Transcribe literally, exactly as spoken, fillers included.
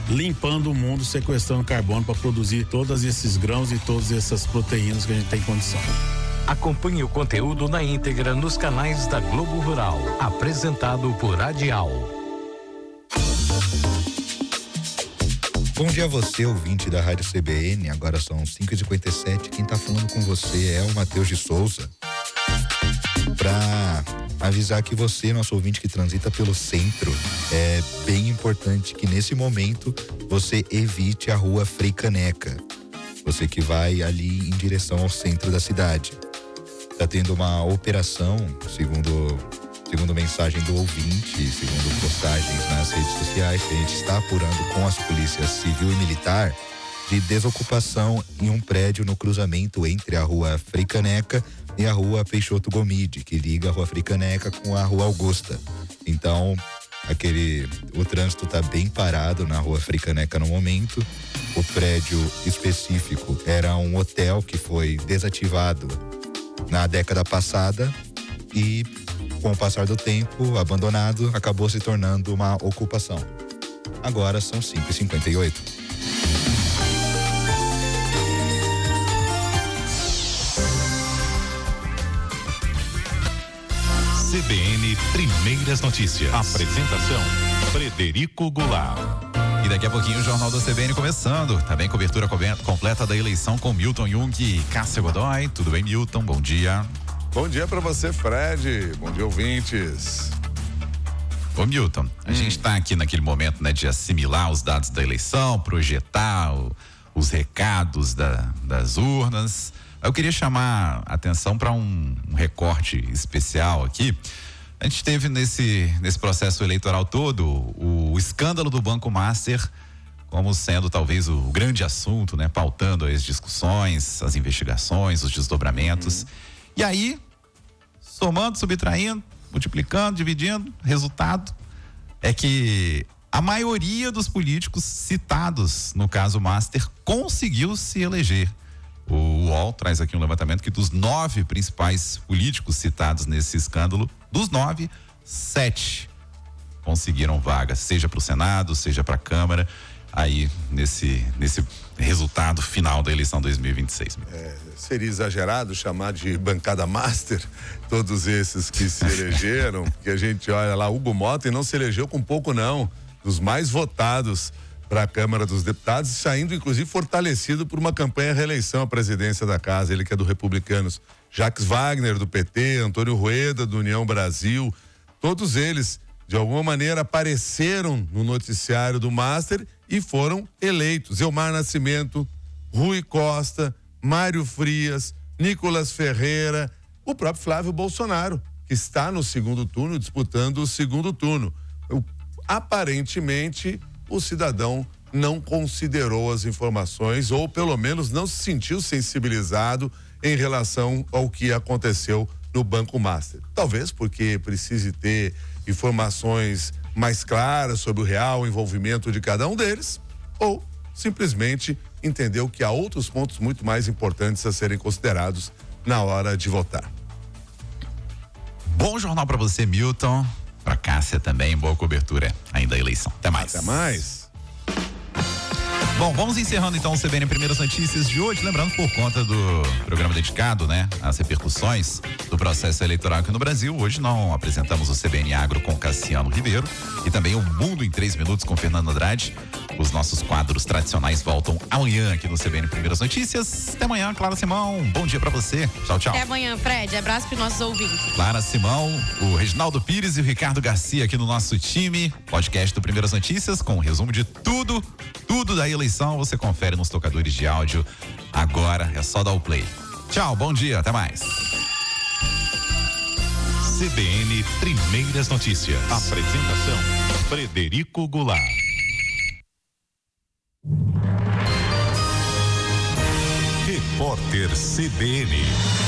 limpando o mundo, sequestrando carbono para produzir todos esses grãos e todas essas proteínas que a gente tem condição. Acompanhe o conteúdo na íntegra nos canais da Globo Rural, apresentado por Adial. Bom dia a você, ouvinte da Rádio C B N. Agora são cinco e cinquenta e sete. Quem está falando com você é o Matheus de Souza. Para avisar que você, nosso ouvinte que transita pelo centro, é bem importante que nesse momento você evite a rua Frei Caneca. Você que vai ali em direção ao centro da cidade. Está tendo uma operação, segundo, segundo mensagem do ouvinte, segundo postagens nas redes sociais, que a gente está apurando com as polícias civil e militar, de desocupação em um prédio no cruzamento entre a rua Frei Caneca e a rua Peixoto Gomide, que liga a rua Frei Caneca com a rua Augusta. Então, aquele, o trânsito está bem parado na rua Frei Caneca no momento. O prédio específico era um hotel que foi desativado na década passada e, com o passar do tempo, abandonado, acabou se tornando uma ocupação. Agora são cinco e cinquenta e oito. C B N Primeiras Notícias. Apresentação: Frederico Goulart. E daqui a pouquinho o Jornal da C B N começando. Também cobertura completa da eleição com Milton Jung e Cássia Godoy. Tudo bem, Milton? Bom dia. Bom dia pra você, Fred. Bom dia, ouvintes. Ô, Milton, a hum. gente tá aqui naquele momento, né, de assimilar os dados da eleição, projetar o, os recados da, das urnas. Eu queria chamar a atenção para um, um recorte especial aqui. A gente teve nesse, nesse processo eleitoral todo o, o escândalo do Banco Master como sendo talvez o grande assunto, né? Pautando as discussões, as investigações, os desdobramentos. Uhum. E aí, somando, subtraindo, multiplicando, dividindo, resultado é que a maioria dos políticos citados no caso Master conseguiu se eleger. O U O L traz aqui um levantamento que dos nove principais políticos citados nesse escândalo, dos nove, sete conseguiram vaga, seja para o Senado, seja para a Câmara, aí nesse, nesse resultado final da eleição dois mil e vinte e seis. É, seria exagerado chamar de bancada master todos esses que se elegeram, porque a gente olha lá, Hugo Mota, e não se elegeu com pouco não, dos mais votados para a Câmara dos Deputados, saindo inclusive fortalecido por uma campanha reeleição à presidência da casa, ele que é do Republicanos. Jacques Wagner do P T, Antônio Rueda do União Brasil, todos eles de alguma maneira apareceram no noticiário do Master e foram eleitos. Elmar Nascimento, Rui Costa, Mário Frias, Nicolas Ferreira, o próprio Flávio Bolsonaro, que está no segundo turno, disputando o segundo turno. Eu, aparentemente, o cidadão não considerou as informações ou pelo menos não se sentiu sensibilizado em relação ao que aconteceu no Banco Master. Talvez porque precise ter informações mais claras sobre o real envolvimento de cada um deles, ou simplesmente entendeu que há outros pontos muito mais importantes a serem considerados na hora de votar. Bom jornal para você, Milton. Para Cássia também, boa cobertura ainda da eleição. Até mais. Até mais. Bom, vamos encerrando então o C B N Primeiras Notícias de hoje, lembrando por conta do programa dedicado, né, às repercussões do processo eleitoral aqui no Brasil. Hoje não apresentamos o C B N Agro com Cassiano Ribeiro e também o Mundo em três minutos com Fernando Andrade. Os nossos quadros tradicionais voltam amanhã aqui no C B N Primeiras Notícias. Até amanhã, Clara Simão. Bom dia pra você. Tchau, tchau. Até amanhã, Fred. Abraço pros nossos ouvintes. Clara Simão, o Reginaldo Pires e o Ricardo Garcia aqui no nosso time. Podcast do Primeiras Notícias com um resumo de tudo, tudo da eleição. Você confere nos tocadores de áudio. Agora é só dar o play. Tchau, bom dia, até mais. C B N Primeiras Notícias. Apresentação: Frederico Goulart. Repórter C B N.